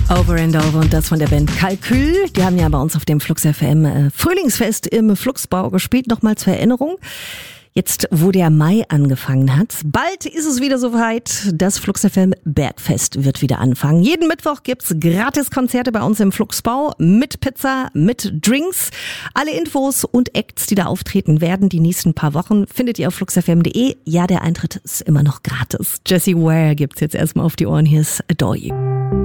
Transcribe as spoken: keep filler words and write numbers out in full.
Over and Over und das von der Band Kalkül. Die haben ja bei uns auf dem Flux F M äh, Frühlingsfest im Fluxbau gespielt. Nochmal zur Erinnerung. Jetzt, wo der Mai angefangen hat, bald ist es wieder soweit. Das Flux F M Bergfest wird wieder anfangen. Jeden Mittwoch gibt's Gratis-Konzerte bei uns im Fluxbau mit Pizza, mit Drinks. Alle Infos und Acts, die da auftreten werden, die nächsten paar Wochen, findet ihr auf flux f m punkt de. Ja, der Eintritt ist immer noch gratis. Jessie Ware gibt's jetzt erstmal auf die Ohren. Hier ist Adore You.